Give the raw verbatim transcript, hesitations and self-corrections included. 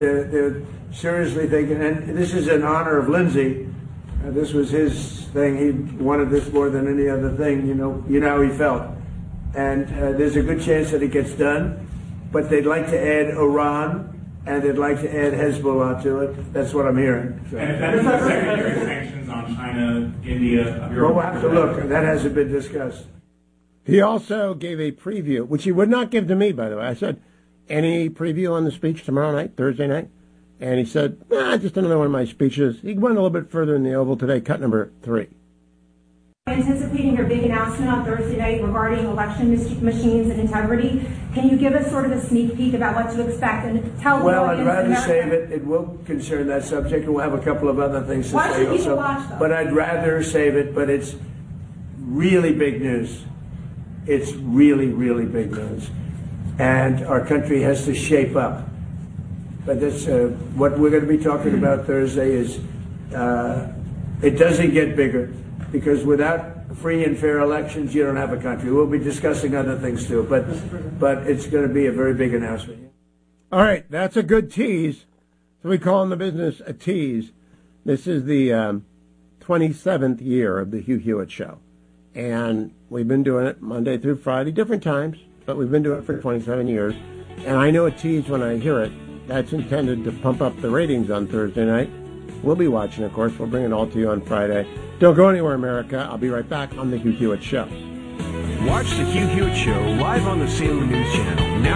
They're, they're seriously thinking, and this is in honor of Lindsey. Uh, this was his thing. He wanted this more than any other thing. You know, you know how he felt. And uh, there's a good chance that it gets done. But they'd like to add Iran, and they'd like to add Hezbollah to it. That's what I'm hearing. So. And if that is secondary sanctions on China, India, well, we'll have to look. That hasn't been discussed. He also gave a preview, which he would not give to me, by the way. I said, any preview on the speech tomorrow night, Thursday night? And he said, nah, just another one of my speeches. He went a little bit further in the Oval today, cut number three. Anticipating your big announcement on Thursday night regarding election machines and integrity, can you give us sort of a sneak peek about what to expect and tell the well, audience? Well, I'd rather America? save it. It will concern that subject, and we'll have a couple of other things to Why say should people also. watch, though? But I'd rather save it. But it's really big news. It's really, really big news, and our country has to shape up. But that's uh, what we're going to be talking about Thursday. Is uh, it doesn't get bigger, because without free and fair elections, you don't have a country. We'll be discussing other things too, but but it's going to be a very big announcement. All right, that's a good tease. So we call in the business a tease. This is the um, twenty-seventh year of the Hugh Hewitt Show, and we've been doing it Monday through Friday, different times, but we've been doing it for twenty-seven years. And I know a tease when I hear it. That's intended to pump up the ratings on Thursday night. We'll be watching, of course. We'll bring it all to you on Friday. Don't go anywhere, America. I'll be right back on The Hugh Hewitt Show. Watch The Hugh Hewitt Show live on the Salem News Channel. Now